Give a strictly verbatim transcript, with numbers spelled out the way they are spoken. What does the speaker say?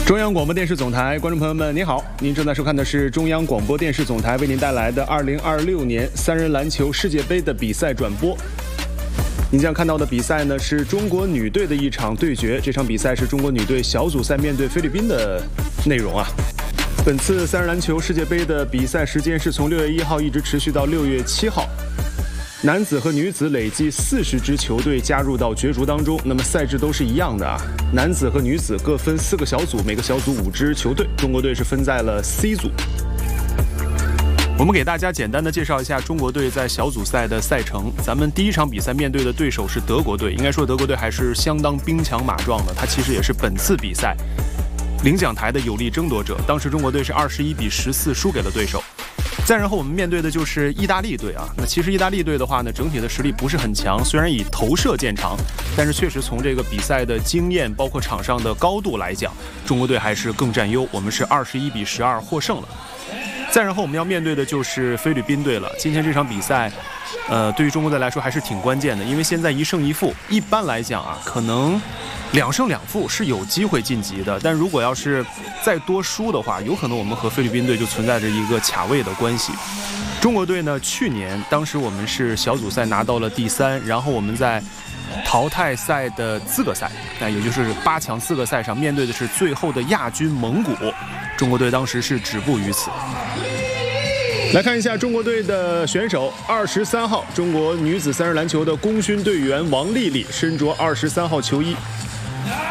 中央广播电视总台观众朋友们，您好，您正在收看的是中央广播电视总台为您带来的二零二六年三人篮球世界杯的比赛转播。您将看到的比赛呢，是中国女队的一场对决。这场比赛是中国女队小组赛面对菲律宾的内容啊。本次三人篮球世界杯的比赛时间是从六月一号一直持续到六月七号。男子和女子累计四十支球队加入到角逐当中，那么赛制都是一样的啊。男子和女子各分四个小组，每个小组五支球队。中国队是分在了 C 组。我们给大家简单的介绍一下中国队在小组赛的赛程。咱们第一场比赛面对的对手是德国队，应该说德国队还是相当兵强马壮的，它其实也是本次比赛领奖台的有力争夺者。当时中国队是二十一比十四输给了对手。再然后我们面对的就是意大利队啊，那其实意大利队的话呢，整体的实力不是很强，虽然以投射见长，但是确实从这个比赛的经验，包括场上的高度来讲，中国队还是更占优，我们是二十一比十二获胜了。再然后我们要面对的就是菲律宾队了。今天这场比赛，呃，对于中国队来说还是挺关键的，因为现在一胜一负，一般来讲啊，可能两胜两负是有机会晋级的，但如果要是再多输的话，有可能我们和菲律宾队就存在着一个卡位的关系。中国队呢，去年当时我们是小组赛拿到了第三，然后我们在淘汰赛的资格赛，那也就是八强资格赛上面对的是最后的亚军蒙古，中国队当时是止步于此。来看一下中国队的选手，二十三号中国女子三人篮球的功勋队员王丽丽身着二十三号球衣，